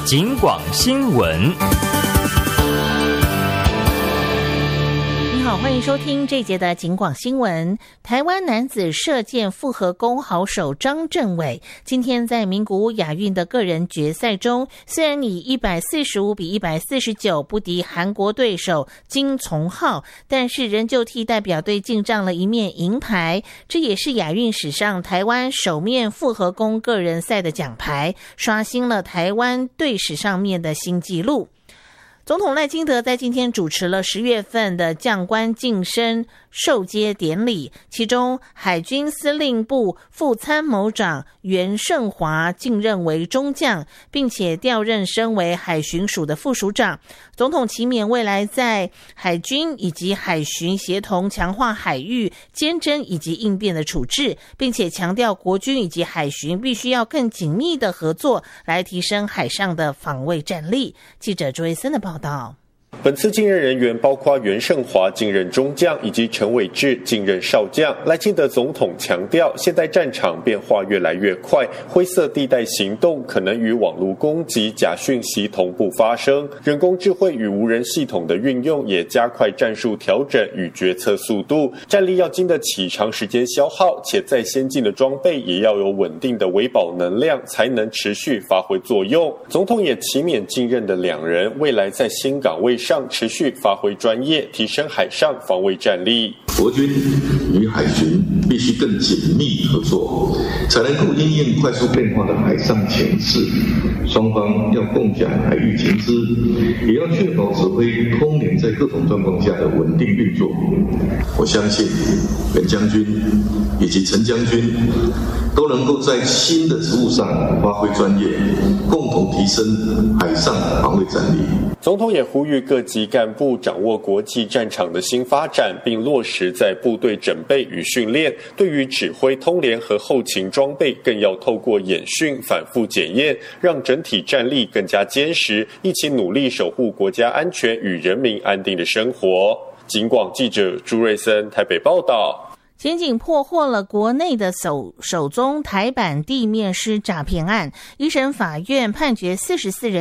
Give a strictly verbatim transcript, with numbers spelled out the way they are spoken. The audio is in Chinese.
警广新闻。 好，欢迎收听这一节的警广新闻。台湾男子射箭复合弓好手张振伟今天在名古屋亚运的个人决赛中，虽然以一百四十五比一百四十九不敌韩国对手金从浩，但是仍旧替代表队进账了一面银牌，这也是亚运史上台湾首面复合弓个人赛的奖牌，刷新了台湾队史上面的新纪录。总统赖清德在今天主持了十月份的将官晋升授阶典礼，其中海军司令部副参谋长袁胜华晋任为中将，并且调任升为海巡署的副署长。总统期勉未来在海军以及海巡协同强化海域监侦以及应变的处置，并且强调国军以及海巡必须要更紧密的合作，来提升海上的防卫战力。记者周维森的报道。 本次晋任人员包括袁胜华晋任中将，以及陈伟志晋任少将。赖清德总统强调，现在战场变化越来越快，灰色地带行动可能与网络攻击、假讯息同步发生。人工智慧与无人系统的运用也加快战术调整与决策速度。战力要经得起长时间消耗，且再先进的装备也要有稳定的维保能量，才能持续发挥作用。总统也期勉晋任的两人，未来在新岗位上持续发挥专业，提升海上防卫战力。 国军与海巡必须更紧密合作，才能够因应快速变化的海上情势。双方要共享海域情资，也要确保指挥通联在各种状况下的稳定运作。我相信袁将军以及陈将军都能够在新的职务上发挥专业，共同提升海上防卫战力。 总统也呼吁各级干部掌握国际战场的新发展，并落实在部队整备与训练。对于指挥通联和后勤装备，更要透过演训反复检验，让整体战力更加坚实，一起努力守护国家安全与人民安定的生活。警广记者朱瑞森台北报道。 检警破获了国内的首首宗台版地面师诈骗案，一审法院判决四十四人